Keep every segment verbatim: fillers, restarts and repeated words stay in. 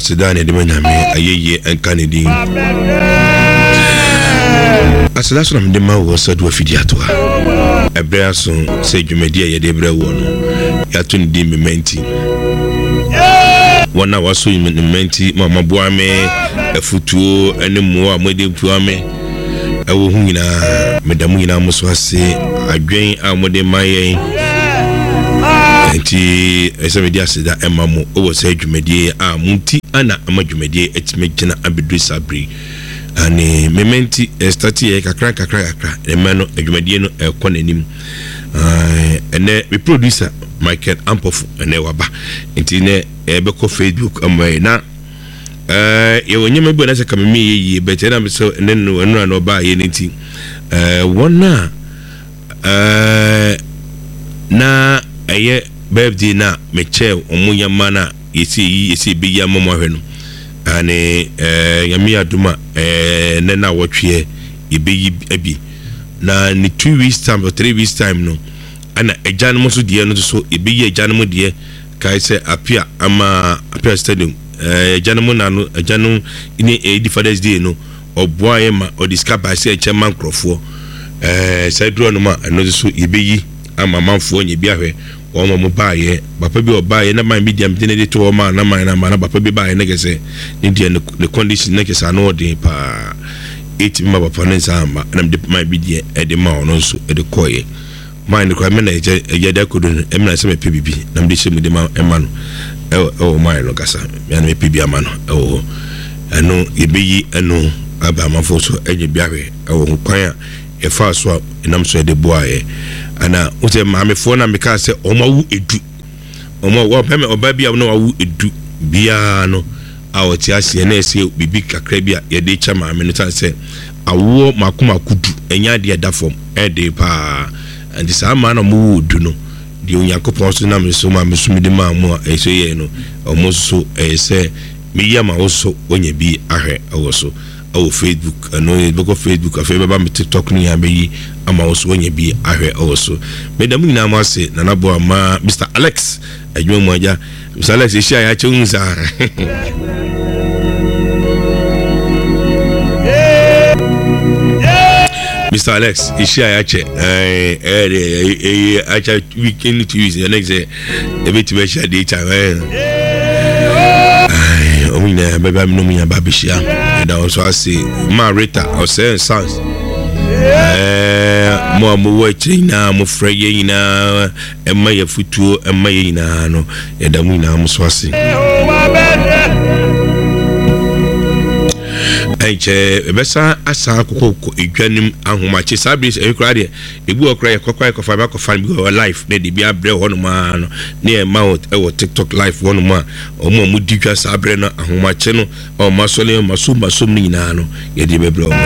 Asedane de manyame ayeye enka ne din aseda so na mde ma wo sadu afidi atoa ebra so se dwumadi ye de bra wo no ya to ne din mementi wona waso mementi mama boame afutuo ene mo a mode puame ewo hu nyina medamu nyina mo so ase adwen a mode mayen enti ese media aseda emma mo wo se dwumadi a munti ana ama dwumadi etime gina abedru sabri ani mementi estati e kakra kakra kakra emano adwumadi no ekọ nanim eh ene me producer Michael Ampofu ene waba enti ne ebeko Facebook amwe na eh ye wonyema bi na se kamemi yi bete na me so ene no enu na oba ye nti eh wona eh na eye birthday na meche omunya mana yesi yi yesi bi ya momo hwe no ani eh yami aduma eh nena wotwe ibeyi abi na ni two weeks time or three weeks time no ana ejanu mo so die no so ibeyi ejanu mo die kai se apia ama apia stadium eh ejanu mo na no ejanu ni edi Father's Day no oboaye ma odiscover se echeman krofo eh sai dro no ma no so ibeyi ama manfo onye bi ahwe omo mo baaye papa bi obaaye na man media mtene de to ma na man na man papa bi baaye na gese india the condition na kesa no de pa eight ma papa na samba na de my media e de ma ono so e de koye man ko me na je e da kodu e me na se me pbb na me de she me de ma e ma no e o man no kasa me na me pbb ama no e o eno e beyi eno aba ma fo so e je biawe e o kwan e fa so enam so e de boaye ana ute maame fo na me ka se omawu edu omo wo peme oba bia no wawu edu bia no a oti ase na ese bibi kakra bia ye de cha maame no tan se awo makoma kudu enya de da fom e de pa and sa ma na mu edu no de onyankopon so na me so ma me so me de ma mo e so ye no omo so e se me ya ma wo so onya bi ahwe awo so awo Facebook ano e boko Facebook afa baba me TikTok ni ya be ama oso onye bi ahwe oso medam nyina mo ase na nabo ama Mister Alex adwo mo aja Mister Alex e shia ya chunza Mister Alex e shia ya che eh eh eh acha weekend to use the next day e bit be shia dey cha eh ai o mina baba mi no mi babishia and also ase ma Rita o say sans eh mo mo wachi na mo freye ina emma ya futuo emma ya ina no e da mu ina mo so ase enche ebesa asa akoko edwanim ahomache sabris e kra de ebu okra ye kokwa kofa ba kofa bi o life na de bia bre ho no ma no na e mount e wo TikTok live wo no ma o mo mu ditwa sabre na ahomache no o masole maso maso ni na no ye de be bre o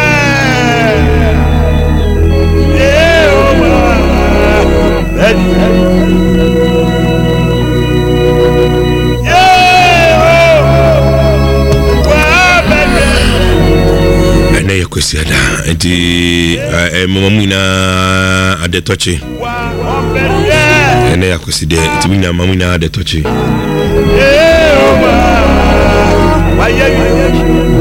kwesi ada enti eh mamuna ade tochi ene ya kwesi de enti mina mamuna ade tochi